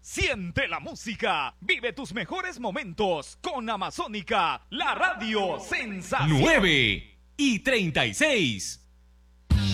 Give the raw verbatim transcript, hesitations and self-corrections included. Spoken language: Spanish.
Siente la música, vive tus mejores momentos con Amazónica, la radio sensación. nueve y treinta y seis.